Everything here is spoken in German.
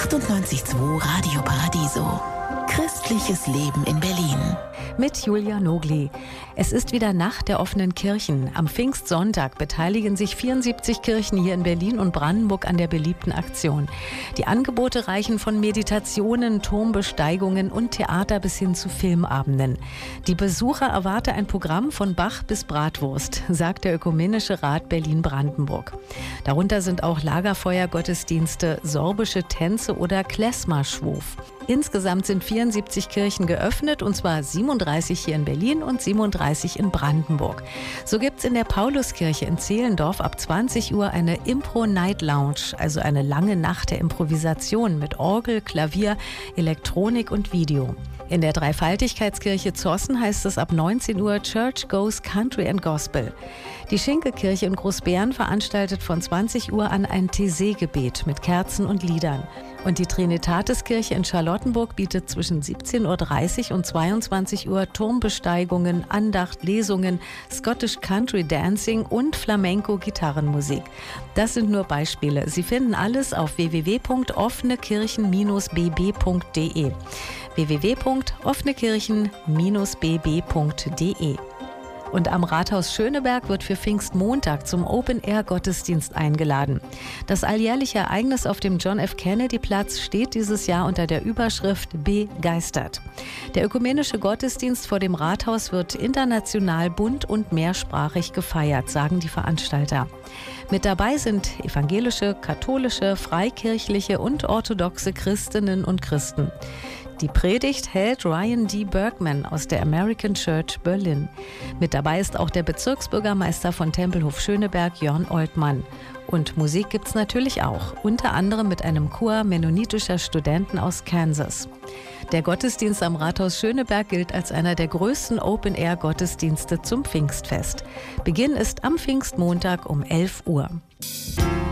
98.2 Radio Paradiso. Christliches Leben in Berlin. Mit Julia Nogli. Es ist wieder Nacht der offenen Kirchen. Am Pfingstsonntag beteiligen sich 74 Kirchen hier in Berlin und Brandenburg an der beliebten Aktion. Die Angebote reichen von Meditationen, Turmbesteigungen und Theater bis hin zu Filmabenden. Die Besucher erwarte ein Programm von Bach bis Bratwurst, sagt der Ökumenische Rat Berlin-Brandenburg. Darunter sind auch Lagerfeuergottesdienste, sorbische Tänze oder Klezmer-Schwuf. Insgesamt sind 74 Kirchen geöffnet, und zwar 37 hier in Berlin und 37 in Brandenburg. So gibt's in der Pauluskirche in Zehlendorf ab 20 Uhr eine Impro-Night Lounge, also eine lange Nacht der Improvisation mit Orgel, Klavier, Elektronik und Video. In der Dreifaltigkeitskirche Zossen heißt es ab 19 Uhr Church Goes Country and Gospel. Die Schinkelkirche in Großbeeren veranstaltet von 20 Uhr an ein Taizé-Gebet mit Kerzen und Liedern. Und die Trinitatiskirche in Charlottenburg bietet zwischen 17.30 Uhr und 22 Uhr Turmbesteigungen, Andacht, Lesungen, Scottish Country Dancing und Flamenco-Gitarrenmusik. Das sind nur Beispiele. Sie finden alles auf www.offenekirchen-bb.de. www.offenekirchen-bb.de. Und am Rathaus Schöneberg wird für Pfingstmontag zum Open-Air-Gottesdienst eingeladen. Das alljährliche Ereignis auf dem John-F.-Kennedy-Platz steht dieses Jahr unter der Überschrift Begeistert. Der ökumenische Gottesdienst vor dem Rathaus wird international bunt und mehrsprachig gefeiert, sagen die Veranstalter. Mit dabei sind evangelische, katholische, freikirchliche und orthodoxe Christinnen und Christen. Die Predigt hält Ryan D. Bergman aus der American Church Berlin. Mit dabei ist auch der Bezirksbürgermeister von Tempelhof-Schöneberg, Jörn Oltmann. Und Musik gibt's natürlich auch, unter anderem mit einem Chor mennonitischer Studenten aus Kansas. Der Gottesdienst am Rathaus Schöneberg gilt als einer der größten Open-Air-Gottesdienste zum Pfingstfest. Beginn ist am Pfingstmontag um 11 Uhr.